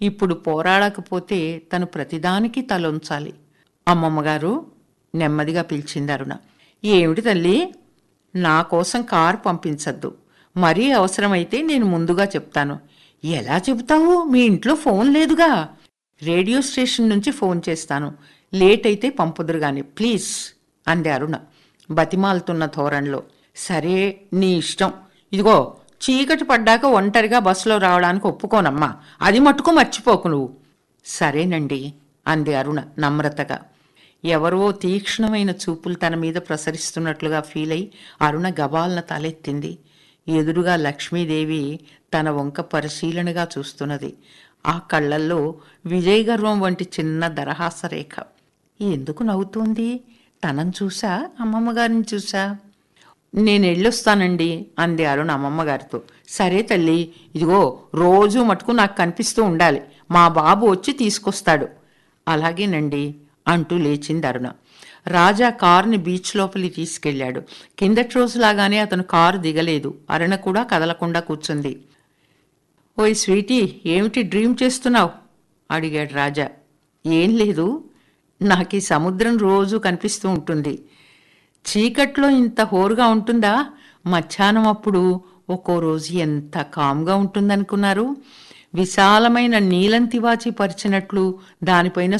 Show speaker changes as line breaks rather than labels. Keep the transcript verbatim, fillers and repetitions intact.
ఇప్పుడు పోరాడకపోతే తను ప్రతిదానికి తలొంచాలి. అమ్మమ్మగారు నెమ్మదిగా పిలిచింది అరుణ. ఏమిటి తల్లి? నా కోసం కారు పంపించద్దు. మరీ అవసరమైతే నేను ముందుగా చెప్తాను. ఎలా చెబుతావు? మీ ఇంట్లో ఫోన్ లేదుగా. రేడియో స్టేషన్ నుంచి ఫోన్ చేస్తాను. లేట్ అయితే పంపుదురు గాని ప్లీజ్ అంది అరుణ బతిమాలుతున్న ధోరణిలో. సరే, నీ ఇష్టం. ఇదిగో, చీకటి పడ్డాక ఒంటరిగా బస్సులో రావడానికి ఒప్పుకోనమ్మా. అది మట్టుకు మర్చిపోకు నువ్వు. సరేనండి అంది అరుణ నమ్రతగా. ఎవరో తీక్ష్ణమైన చూపులు తన మీద ప్రసరిస్తున్నట్లుగా ఫీలై అరుణ గబాలన తలెత్తింది. ఎదురుగా లక్ష్మీదేవి తన వంక పరిశీలనగా చూస్తున్నది. ఆ కళ్ళల్లో విజయ గర్వం వంటి చిన్న దరహాస రేఖ. ఎందుకు నవ్వుతోంది? తనను చూసా, అమ్మమ్మగారిని చూసా? నేను వెళ్ళొస్తానండి అంది అరుణ అమ్మమ్మగారితో. సరే తల్లి, ఇదిగో రోజు మటుకు నాకు కనిపిస్తూ ఉండాలి. మా బాబు వచ్చి తీసుకొస్తాడు. అలాగేనండి అంటూ లేచింది అరుణ. రాజా కారుని బీచ్ లోపలి తీసుకెళ్లాడు. కిందటి రోజులాగానే అతను కారు దిగలేదు. అరుణ కూడా కదలకుండా కూర్చుంది. ఓయ్ స్వీటీ, ఏమిటి డ్రీమ్ చేస్తున్నావు? అడిగాడు రాజా. ఏం లేదు, నాకు ఈ సముద్రం రోజు కనిపిస్తూ ఉంటుంది. చీకట్లో ఇంత హోరుగా ఉంటుందా? మధ్యాహ్నం అప్పుడు ఒక్కో రోజు ఎంత కామ్గా ఉంటుందనుకున్నారు? విశాలమైన నీలం తివాచి పరిచినట్లు దానిపైన